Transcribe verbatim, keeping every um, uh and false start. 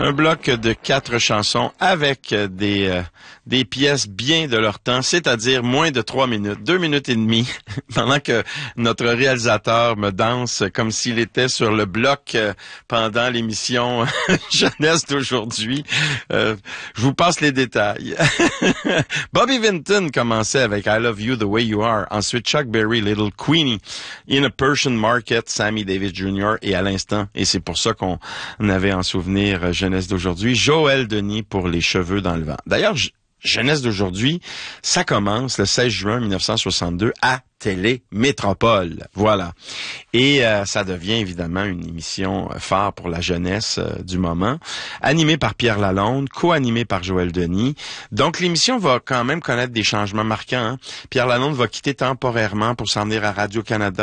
Un bloc de quatre chansons avec des euh, des pièces bien de leur temps, c'est-à-dire moins de trois minutes, deux minutes et demie, pendant que notre réalisateur me danse comme s'il était sur le bloc euh, pendant l'émission Jeunesse d'aujourd'hui. Euh, je vous passe les détails. Bobby Vinton commençait avec I Love You the Way You Are. Ensuite, Chuck Berry, Little Queenie, In a Persian Market, Sammy Davis junior Et à l'instant, et c'est pour ça qu'on avait en souvenir Jeunesse d'aujourd'hui, Joël Denis pour Les Cheveux dans le vent. D'ailleurs, Jeunesse d'aujourd'hui, ça commence le seize juin mille neuf cent soixante-deux à Télé Métropole. Voilà. Et euh, ça devient évidemment une émission phare pour la jeunesse euh, du moment, animée par Pierre Lalonde, co-animée par Joël Denis. Donc l'émission va quand même connaître des changements marquants. Hein. Pierre Lalonde va quitter temporairement pour s'en venir à Radio-Canada